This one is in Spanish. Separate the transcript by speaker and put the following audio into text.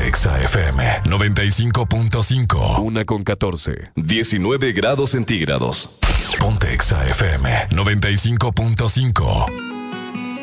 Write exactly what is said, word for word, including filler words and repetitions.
Speaker 1: Exa F M noventa y cinco punto cinco.
Speaker 2: Una con catorce. diecinueve grados centígrados.
Speaker 1: Ponte Exa F M noventa y cinco punto cinco.